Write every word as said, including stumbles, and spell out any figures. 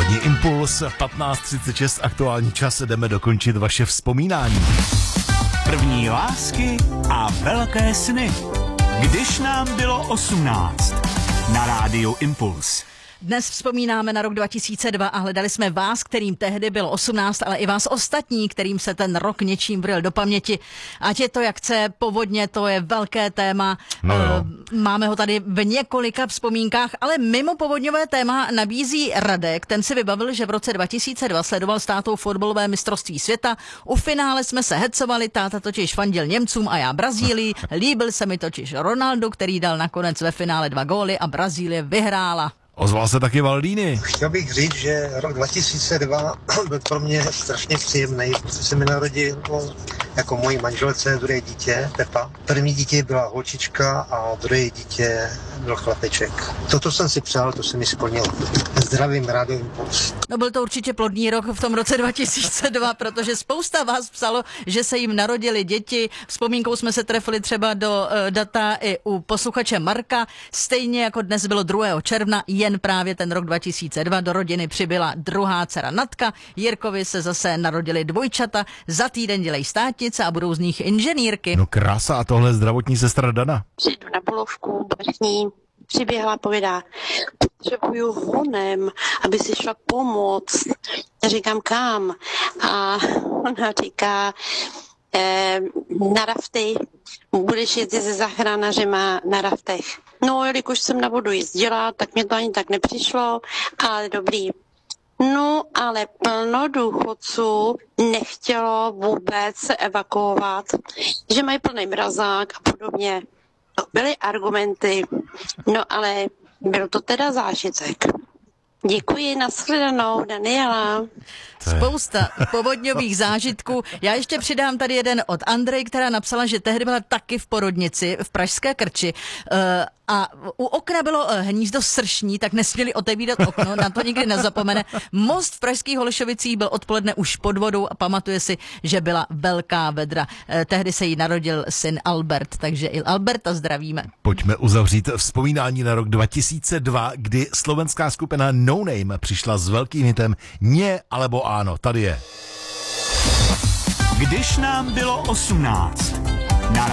Ranní impuls, patnáct třicet šest, aktuální čas, jdeme dokončit vaše vzpomínání. První lásky a velké sny. Když nám bylo osmnáct. Na rádiu Impuls. Dnes vzpomínáme na rok dva tisíce dva a hledali jsme vás, kterým tehdy bylo osmnáct, ale i vás ostatní, kterým se ten rok něčím vril do paměti. Ať je to jak chce, povodně, to je velké téma. No, no. Máme ho tady v několika vzpomínkách, ale mimo povodňové téma nabízí Radek. Ten si vybavil, že v roce dva tisíce dva sledoval s tátou fotbalové mistrovství světa. U finále jsme se hecovali, táta totiž fandil Němcům a já Brazílii. Líbil se mi totiž Ronaldo, který dal nakonec ve finále dva góly a Brazílie vyhrála. Ozval se taky Valdíny. Chtěl bych říct, že rok dva tisíce dva byl pro mě strašně příjemný, protože se mi narodil jako mojí manželce druhé dítě, Pepa. První dítě byla holčička a druhé dítě byl chlapeček. Toto jsem si přál, to se mi splnilo. Zdravím, Rádio Impuls. No byl to určitě plodný rok v tom roce dva tisíce dva, protože spousta vás psalo, že se jim narodili děti. Vzpomínkou jsme se trefili třeba do uh, data i u posluchače Marka. Stejně jako dnes bylo druhého června, jen právě ten rok dva tisíce dva do rodiny přibyla druhá dcera Natka. Jirkovi se zase narodili dvojčata, za týden dělají státnice a budou z nich inženýrky. No krása, a tohle zdravotní sestra Dana. Přijdu na polovku, barchní, přiběhla, povídá, potřebuju honem, aby si šla pomoct. Já říkám, kam? A ona říká, eh, na rafty, budeš jezdit se záchranářema na raftech. No, jelikož jsem na vodu jezdila, tak mě to ani tak nepřišlo, ale dobrý. No, ale plno důchodců nechtělo vůbec se evakuovat, že mají plný mrazák a podobně. To byly argumenty, no ale byl to teda zážitek. Děkuji, nashledanou, Daniela. Spousta povodňových zážitků. Já ještě přidám tady jeden od Andrej, která napsala, že tehdy byla taky v porodnici v Pražské Krči a u okna bylo hnízdo sršní, tak nesměli otevírat okno, na to nikdy nezapomene. Most v pražských Holešovicích byl odpoledne už pod vodou a pamatuje si, že byla velká vedra. Tehdy se jí narodil syn Albert, takže i Alberta zdravíme. Pojďme uzavřít vzpomínání na rok dva tisíce dva, kdy slovenská skupina No Name přišla s velkým hitem Nie alebo áno. Tady je. Když nám bylo osmnáct.